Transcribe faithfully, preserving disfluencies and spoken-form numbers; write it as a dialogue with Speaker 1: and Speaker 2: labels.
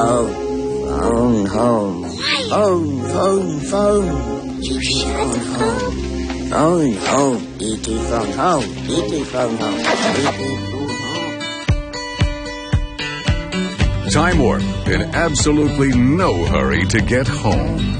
Speaker 1: Phone, phone, home. Phone, phone, phone.
Speaker 2: You shut the phone.
Speaker 1: Phone, home. E T phone, home. E T phone, home. E T
Speaker 3: Time Warp, in absolutely no hurry to get home.